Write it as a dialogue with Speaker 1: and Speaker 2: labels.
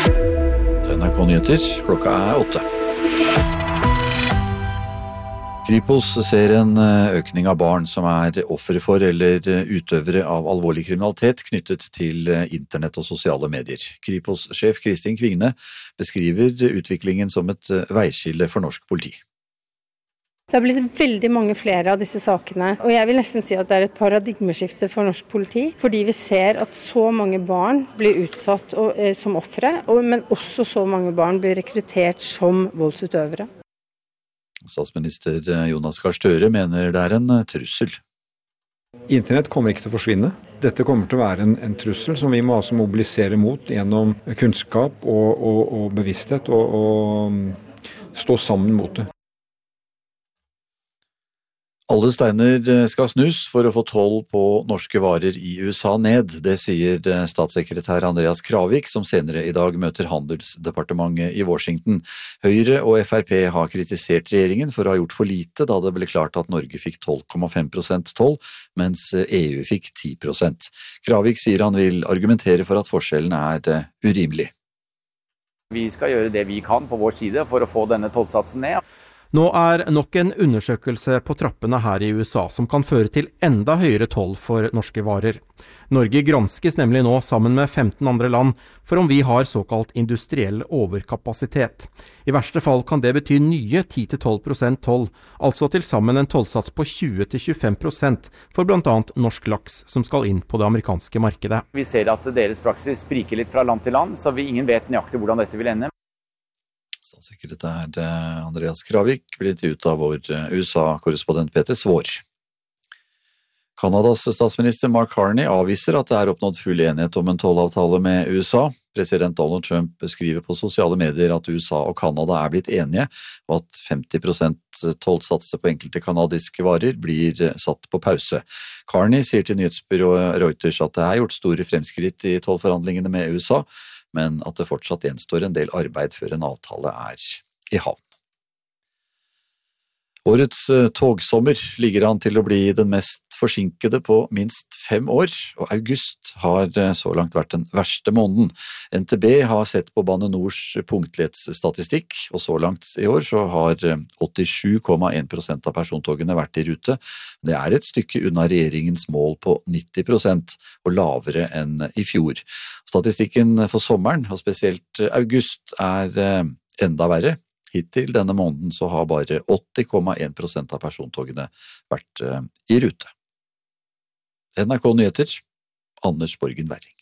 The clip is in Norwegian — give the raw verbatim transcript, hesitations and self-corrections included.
Speaker 1: N R K Nyheter, klokka er åtte. Kripos ser en økning av barn som er ofre for eller utøvere av alvorlig kriminalitet knyttet til internett og sosiale medier. Kripos-sjef Kristin Kvigne beskriver utviklingen som et veiskille for norsk politi.
Speaker 2: Det har blitt veldig mange flere av disse sakene, og jeg vil nesten si at det er et paradigmeskifte for norsk politi, fordi vi ser at så mange barn blir utsatt og, eh, som ofre, og, men også så mange barn blir rekruttert som voldsutøvere.
Speaker 1: Statsminister Jonas Gahr Støre mener det er en trussel.
Speaker 3: Internett kommer ikke til å forsvinne. Dette kommer til å være en, en trussel som vi må altså mobilisere mot gjennom kunnskap og, og, og bevissthet og, og stå sammen mot det.
Speaker 1: Alle steiner skal snus for å få toll på norske varer i U S A ned, det sier statssekretær Andreas Kravik, som senere i dag møter Handelsdepartementet i Washington. Høyre og F R P har kritisert regjeringen for å ha gjort for lite da det ble klart at Norge fikk tolv komma fem prosent toll, mens E U fikk ti prosent. Kravik sier han vil argumentere for at forskjellen er urimelig.
Speaker 4: Vi skal gjøre det vi kan på vår side for å få denne tollsatsen ned.
Speaker 5: Nå er nok en undersøkelse på trappene her i U S A som kan føre til enda høyere toll for norske varer. Norge granskes nemlig nå sammen med femten andre land for om vi har såkalt industriell overkapasitet. I verste fall kan det bety nye ti til tolv prosent toll, altså til sammen en tollsats på tjue til tjuefem prosent for blant annet norsk laks som skal inn på det amerikanske markedet.
Speaker 4: Vi ser at deres praksis spriker litt fra land til land, så vi ingen vet nøyaktig hvordan dette vil ende.
Speaker 1: Statssekretær Andreas Kravik blir intervjuet av vår U S A-korrespondent Peter Svår. Kanadas statsminister Mark Carney avviser at det er oppnådd full enighet om en tollavtale med U S A. President Donald Trump beskriver på sosiale medier at U S A og Kanada er blitt enige, og at femti prosent tollsatser på enkelte kanadiske varer blir satt på pause. Carney sier til nyhetsbyrået Reuters at det er gjort store fremskritt i tollforhandlingene med U S A, men at det fortsatt gjenstår en del arbeid før en avtale er i havn. Årets togsommer ligger an til å bli den mest forsinkede på minst fem år, og august har så langt vært den verste måneden. N T B har sett på Bane Nors punktlighetsstatistikk, og så langt i år så har åttisju komma en prosent av persontogene vært i rute. Det er et stykke unna regjeringens mål på nitti prosent, og lavere enn i fjor. Statistikken for sommeren, og spesielt august, er enda verre. Hittil denne måneden så har bare åtti komma en prosent av persontogene vært i rute. N R K Nyheter, Anders Borgen Werring.